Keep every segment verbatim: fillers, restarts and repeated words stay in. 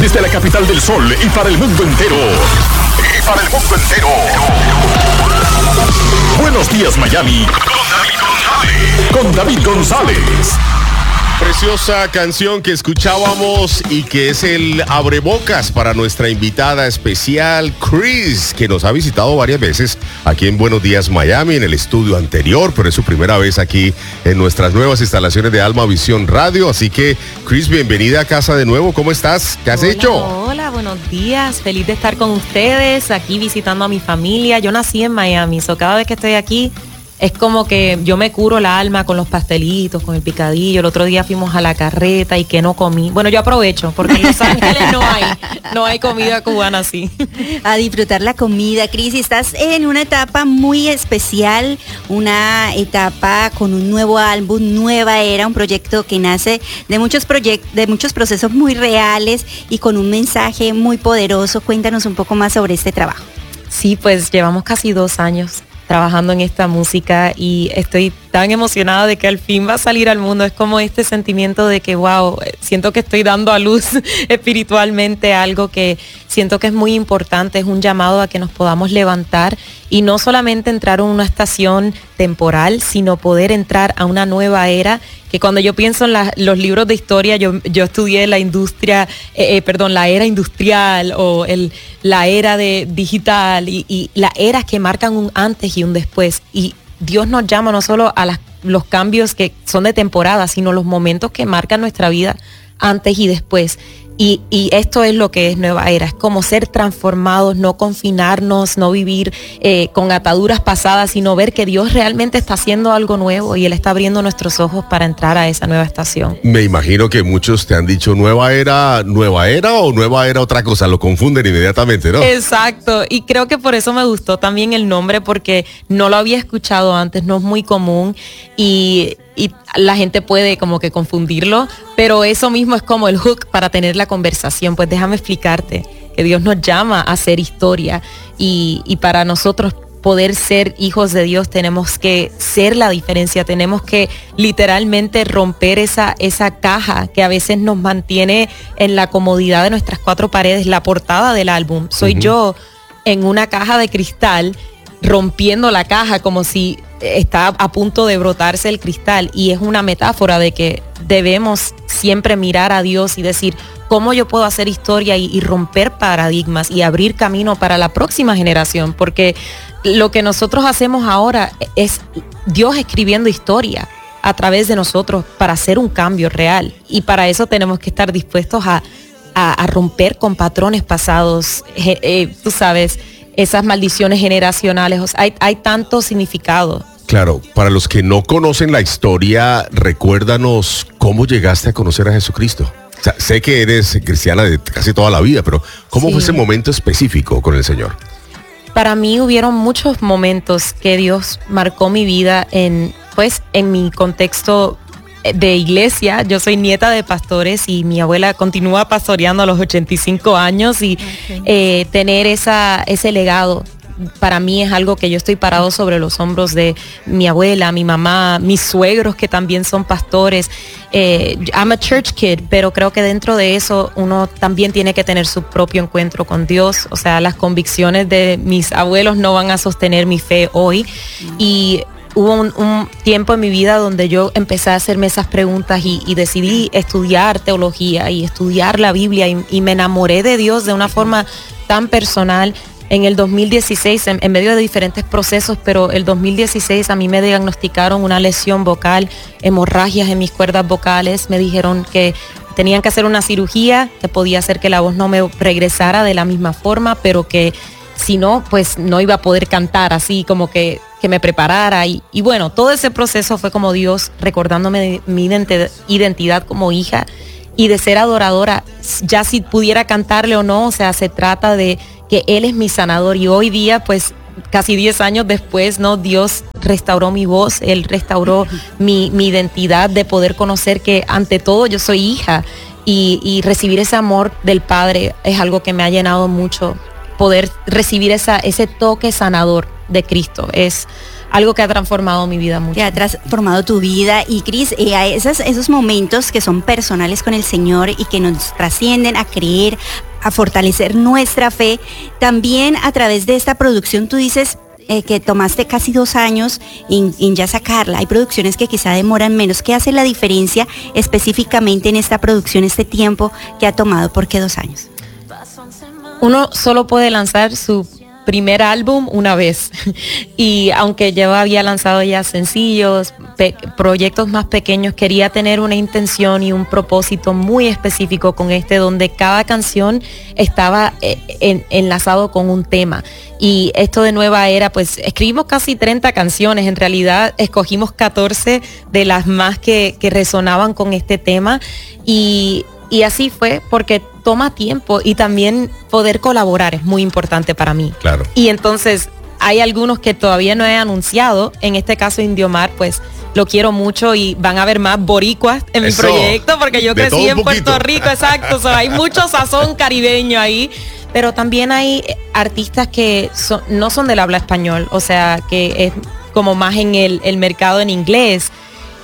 Desde la capital del sol y para el mundo entero. Y para el mundo entero. Buenos días, Miami. Con David González. Preciosa canción que escuchábamos y que es el abrebocas para nuestra invitada especial, Chris, que nos ha visitado varias veces aquí en Buenos Días Miami, en el estudio anterior, pero es su primera vez aquí en nuestras nuevas instalaciones de Alma Visión Radio. Así que, Chris, bienvenida a casa de nuevo. ¿Cómo estás? ¿Qué has hola, hecho? Hola, buenos días. Feliz de estar con ustedes, aquí visitando a mi familia. Yo nací en Miami, so cada vez que estoy aquí es como que yo me curo la alma con los pastelitos, con el picadillo. El otro día fuimos a la carreta y que no comí. Bueno, yo aprovecho porque en Los Ángeles no hay, no hay comida cubana así. A disfrutar la comida, Cris. Estás en una etapa muy especial, una etapa con un nuevo álbum, nueva era, un proyecto que nace de muchos proyectos, de muchos procesos muy reales y con un mensaje muy poderoso. Cuéntanos un poco más sobre este trabajo. Sí, pues llevamos casi dos años trabajando en esta música y estoy tan emocionada de que al fin va a salir al mundo. Es como este sentimiento de que, wow, siento que estoy dando a luz espiritualmente algo que siento que es muy importante. Es un llamado a que nos podamos levantar y no solamente entrar en una estación temporal, sino poder entrar a una nueva era. Que cuando yo pienso en la, los libros de historia, yo, yo estudié la industria, eh, eh, perdón, la era industrial o el, la era de digital y, y las eras que marcan un antes y un después. Y Dios nos llama no solo a las, los cambios que son de temporada, sino los momentos que marcan nuestra vida antes y después. Y, y esto es lo que es nueva era, es como ser transformados, no confinarnos, no vivir eh, con ataduras pasadas, sino ver que Dios realmente está haciendo algo nuevo y Él está abriendo nuestros ojos para entrar a esa nueva estación. Me imagino que muchos te han dicho nueva era, nueva era o nueva era otra cosa, lo confunden inmediatamente, ¿no? Exacto, y creo que por eso me gustó también el nombre, porque no lo había escuchado antes, no es muy común y... y la gente puede como que confundirlo, pero eso mismo es como el hook para tener la conversación. Pues déjame explicarte que Dios nos llama a hacer historia y, y para nosotros poder ser hijos de Dios tenemos que ser la diferencia, tenemos que literalmente romper esa, esa caja que a veces nos mantiene en la comodidad de nuestras cuatro paredes. La portada del álbum soy uh-huh. yo en una caja de cristal rompiendo la caja como si está a punto de brotarse el cristal, y es una metáfora de que debemos siempre mirar a Dios y decir cómo yo puedo hacer historia y, y romper paradigmas y abrir camino para la próxima generación, porque lo que nosotros hacemos ahora es Dios escribiendo historia a través de nosotros para hacer un cambio real, y para eso tenemos que estar dispuestos a, a, a romper con patrones pasados, eh, eh, tú sabes, esas maldiciones generacionales. O sea, hay, hay tanto significado. Claro, para los que no conocen la historia, recuérdanos cómo llegaste a conocer a Jesucristo. O sea, sé que eres cristiana de casi toda la vida, pero ¿cómo sí. fue ese momento específico con el Señor? Para mí hubieron muchos momentos que Dios marcó mi vida en, pues, en mi contexto de iglesia. Yo soy nieta de pastores y mi abuela continúa pastoreando a los ochenta y cinco años y okay. eh, tener esa, ese legado para mí es algo que yo estoy parado sobre los hombros de mi abuela, mi mamá, mis suegros que también son pastores. Eh, I'm a church kid, pero creo que dentro de eso uno también tiene que tener su propio encuentro con Dios. O sea, las convicciones de mis abuelos no van a sostener mi fe hoy. Mm. Y hubo un, un tiempo en mi vida donde yo empecé a hacerme esas preguntas y, y decidí estudiar teología y estudiar la Biblia y, y me enamoré de Dios de una forma tan personal. En el dos mil dieciséis, en, en medio de diferentes procesos, pero el dos mil dieciséis a mí me diagnosticaron una lesión vocal, hemorragias en mis cuerdas vocales. Me dijeron que tenían que hacer una cirugía, que podía hacer que la voz no me regresara de la misma forma, pero que si no, pues no iba a poder cantar, así como que, que me preparara. Y, y bueno, todo ese proceso fue como Dios recordándome de mi identidad como hija y de ser adoradora, ya si pudiera cantarle o no. O sea, se trata de que Él es mi sanador, y hoy día, pues casi diez años después, ¿no? Dios restauró mi voz, Él restauró mi, mi identidad de poder conocer que ante todo yo soy hija, y, y recibir ese amor del Padre es algo que me ha llenado mucho. Poder recibir esa, ese toque sanador de Cristo es algo que ha transformado mi vida mucho. Que ha transformado tu vida. Y Cris, eh, a esas, esos momentos que son personales con el Señor y que nos trascienden a creer, a fortalecer nuestra fe, también a través de esta producción tú dices eh, que tomaste casi dos años en, en ya sacarla. Hay producciones que quizá demoran menos. ¿Qué hace la diferencia específicamente en esta producción, este tiempo que ha tomado? ¿Por qué dos años? Uno solo puede lanzar su primer álbum una vez y aunque yo había lanzado ya sencillos, pe- proyectos más pequeños, quería tener una intención y un propósito muy específico con este, donde cada canción estaba eh, en, enlazado con un tema. Y esto de Nueva Era, pues escribimos casi treinta canciones, en realidad escogimos catorce de las más que, que resonaban con este tema y Y así fue, porque toma tiempo y también poder colaborar es muy importante para mí. Claro. Y entonces hay algunos que todavía no he anunciado. En este caso Indiomar, pues lo quiero mucho y van a haber más boricuas en Eso, mi proyecto porque yo de crecí todo en un poquito. Puerto Rico, exacto. O sea, hay mucho sazón caribeño ahí. Pero también hay artistas que son, no son del habla español, o sea, que es como más en el, el mercado en inglés.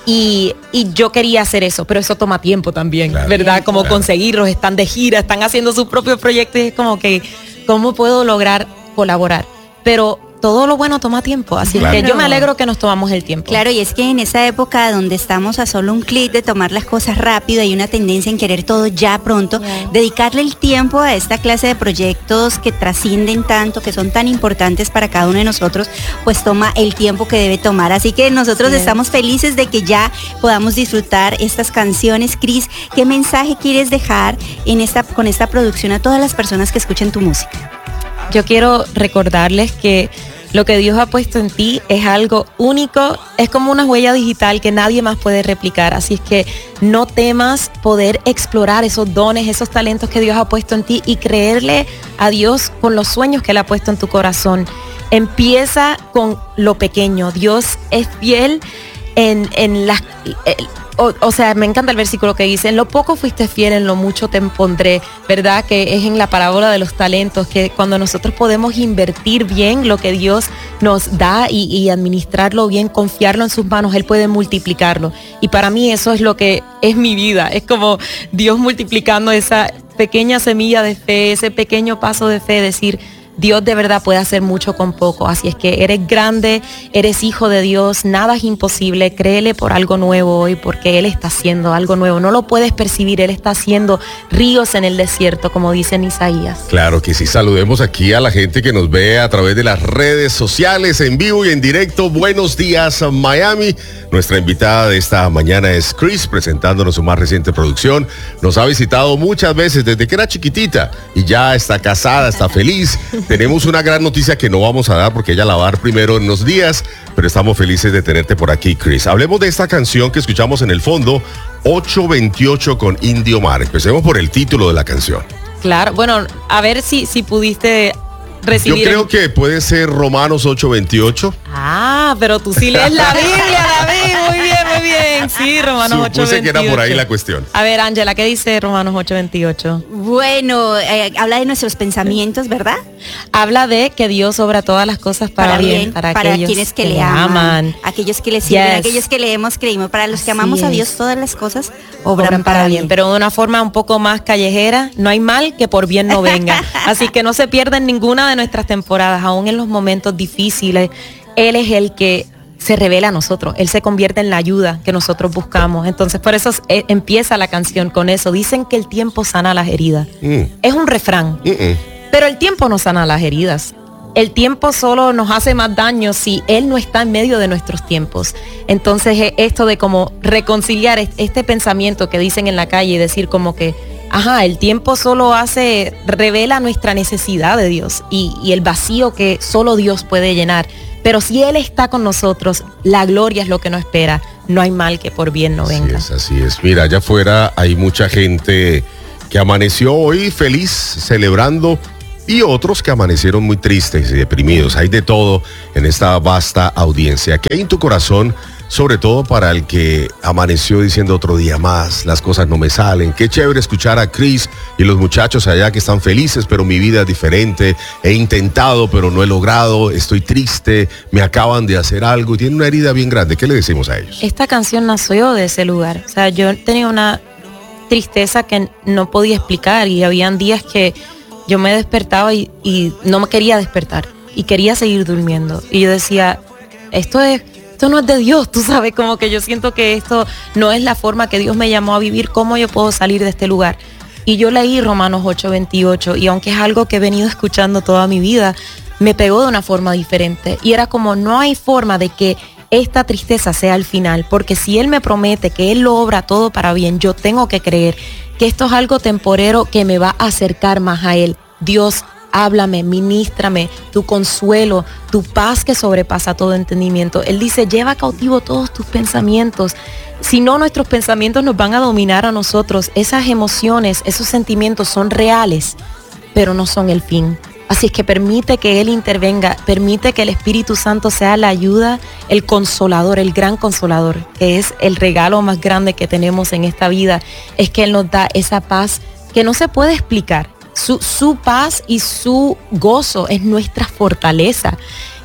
Y, y yo quería hacer eso, pero eso toma tiempo también, claro, ¿verdad? Como claro. conseguirlos, están de gira, están haciendo sus propios proyectos y es como que, ¿cómo puedo lograr colaborar? Pero todo lo bueno toma tiempo, así Claro. es que yo me alegro que nos tomamos el tiempo. Claro, y es que en esa época donde estamos a solo un clic de tomar las cosas rápido, hay una tendencia en querer todo ya pronto, Yeah. dedicarle el tiempo a esta clase de proyectos que trascienden tanto, que son tan importantes para cada uno de nosotros, pues toma el tiempo que debe tomar. Así que nosotros Yes. estamos felices de que ya podamos disfrutar estas canciones. Cris, ¿qué mensaje quieres dejar en esta, con esta producción a todas las personas que escuchen tu música? Yo quiero recordarles que lo que Dios ha puesto en ti es algo único, es como una huella digital que nadie más puede replicar, así es que no temas poder explorar esos dones, esos talentos que Dios ha puesto en ti y creerle a Dios con los sueños que Él ha puesto en tu corazón. Empieza con lo pequeño, Dios es fiel en, en las... El, O, o sea, me encanta el versículo que dice, en lo poco fuiste fiel, en lo mucho te pondré, ¿verdad? Que es en la parábola de los talentos, que cuando nosotros podemos invertir bien lo que Dios nos da y, y administrarlo bien, confiarlo en sus manos, Él puede multiplicarlo. Y para mí eso es lo que es mi vida, es como Dios multiplicando esa pequeña semilla de fe, ese pequeño paso de fe, decir, Dios de verdad puede hacer mucho con poco, así es que eres grande, eres hijo de Dios, nada es imposible, créele por algo nuevo hoy, porque Él está haciendo algo nuevo, no lo puedes percibir, Él está haciendo ríos en el desierto, como dice en Isaías. Claro que sí, saludemos aquí a la gente que nos ve a través de las redes sociales, en vivo y en directo. Buenos días, Miami. Nuestra invitada de esta mañana es Cris, presentándonos su más reciente producción. Nos ha visitado muchas veces desde que era chiquitita y ya está casada, está feliz. Tenemos una gran noticia que no vamos a dar porque ella la va a dar primero en unos días, pero estamos felices de tenerte por aquí, Cris. Hablemos de esta canción que escuchamos en el fondo, ocho veintiocho con Indiomar. Empecemos por el título de la canción. Claro, bueno, a ver si, si pudiste recibir... Yo creo el... que puede ser Romanos ocho veintiocho. Ah, pero tú sí lees la Biblia, David, muy bien, muy bien. Sí, Romanos ocho veintiocho. Supuse que era por ahí la cuestión. A ver, Ángela, ¿qué dice Romanos ocho veintiocho? Bueno, eh, habla de nuestros pensamientos, ¿verdad? Habla de que Dios obra todas las cosas para, Para bien, bien, para, para aquellos quienes que le aman, aquellos que le sirven, Yes. aquellos que le hemos creído, para los que Así amamos a es. Dios, todas las cosas obran, obran para bien, pero de una forma un poco más callejera. No hay mal que por bien no venga. Así que no se pierdan ninguna de nuestras temporadas, aún en los momentos difíciles. Él es el que se revela a nosotros, Él se convierte en la ayuda que nosotros buscamos. Entonces por eso eh, empieza la canción con eso. Dicen que el tiempo sana las heridas. Mm. Es un refrán, Mm-mm. pero el tiempo no sana las heridas. El tiempo solo nos hace más daño si Él no está en medio de nuestros tiempos. Entonces eh, esto de como reconciliar este pensamiento que dicen en la calle y decir como que, ajá, el tiempo solo hace, revela nuestra necesidad de Dios y, y el vacío que solo Dios puede llenar. Pero si Él está con nosotros, la gloria es lo que nos espera. No hay mal que por bien no venga. Así es, así es. Mira, allá afuera hay mucha gente que amaneció hoy feliz, celebrando, y otros que amanecieron muy tristes y deprimidos. Hay de todo en esta vasta audiencia. ¿Qué hay en tu corazón sobre todo para el que amaneció diciendo otro día más, las cosas no me salen. Qué chévere escuchar a Chris y los muchachos allá que están felices, pero mi vida es diferente. He intentado, pero no he logrado. Estoy triste, me acaban de hacer algo y tienen una herida bien grande. ¿Qué le decimos a ellos? Esta canción nació de ese lugar. O sea, yo tenía una tristeza que no podía explicar y habían días que yo me despertaba y, y no me quería despertar y quería seguir durmiendo. Y yo decía, esto es, esto no es de Dios, tú sabes, como que yo siento que esto no es la forma que Dios me llamó a vivir, ¿cómo yo puedo salir de este lugar? Y yo leí Romanos ocho veintiocho y aunque es algo que he venido escuchando toda mi vida, me pegó de una forma diferente. Y era como, no hay forma de que esta tristeza sea el final, porque si Él me promete que Él lo obra todo para bien, yo tengo que creer que esto es algo temporero que me va a acercar más a Él. Dios, háblame, ministrame, tu consuelo, tu paz que sobrepasa todo entendimiento. Él dice, lleva cautivo todos tus pensamientos. Si no, nuestros pensamientos nos van a dominar a nosotros. Esas emociones, esos sentimientos son reales, pero no son el fin. Así es que permite que Él intervenga, permite que el Espíritu Santo sea la ayuda, el consolador, el gran consolador, que es el regalo más grande que tenemos en esta vida, es que Él nos da esa paz que no se puede explicar. Su, su paz y su gozo es nuestra fortaleza.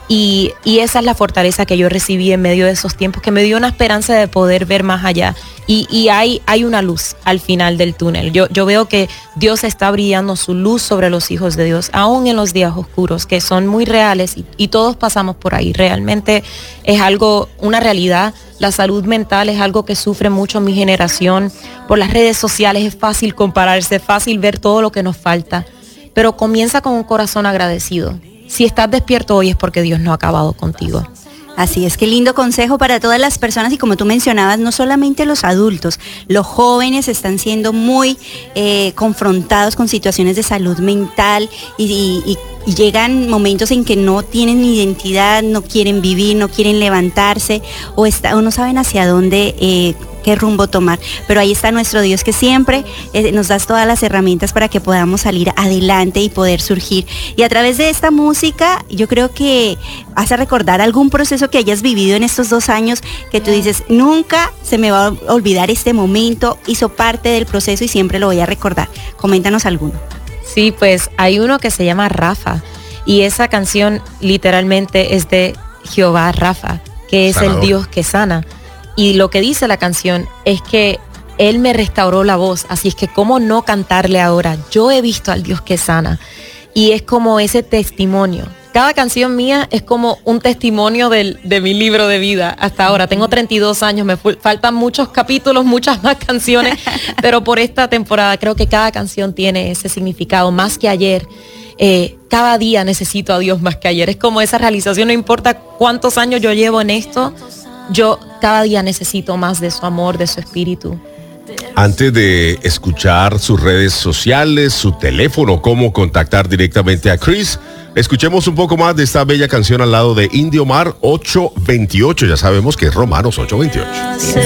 Y, y esa es la fortaleza que yo recibí en medio de esos tiempos, que me dio una esperanza de poder ver más allá. Y, y hay, hay una luz al final del túnel. Yo, yo veo que Dios está brillando su luz sobre los hijos de Dios, aún en los días oscuros, que son muy reales y, y todos pasamos por ahí. Realmente es algo, una realidad. La salud mental es algo que sufre mucho mi generación. Por las redes sociales es fácil compararse, es fácil ver todo lo que nos falta. Pero comienza con un corazón agradecido. Si estás despierto hoy es porque Dios no ha acabado contigo. Así es, qué lindo consejo para todas las personas y como tú mencionabas, no solamente los adultos, los jóvenes están siendo muy eh, confrontados con situaciones de salud mental y, y, y llegan momentos en que no tienen identidad, no quieren vivir, no quieren levantarse o, está, o no saben hacia dónde, eh, qué rumbo tomar. Pero ahí está nuestro Dios que siempre eh, nos da todas las herramientas para que podamos salir adelante y poder surgir. Y a través de esta música, yo creo que hace recordar algún proceso que hayas vivido en estos dos años que tú dices, nunca se me va a olvidar este momento, hizo parte del proceso y siempre lo voy a recordar. Coméntanos alguno. Sí, pues hay uno que se llama Rafa y esa canción literalmente es de Jehová Rafa, que es Sanador. El Dios que sana. Y lo que dice la canción es que Él me restauró la voz, así es que cómo no cantarle ahora. Yo he visto al Dios que sana y es como ese testimonio. Cada canción mía es como un testimonio del, de mi libro de vida hasta ahora. Tengo treinta y dos años, me faltan muchos capítulos, muchas más canciones, pero por esta temporada creo que cada canción tiene ese significado, más que ayer. Eh, cada día necesito a Dios más que ayer. Es como esa realización, no importa cuántos años yo llevo en esto, yo cada día necesito más de su amor, de su espíritu. Antes de escuchar sus redes sociales, su teléfono, cómo contactar directamente a Chris, escuchemos un poco más de esta bella canción al lado de Indio Mar ocho veintiocho. Ya sabemos que es Romanos ocho veintiocho.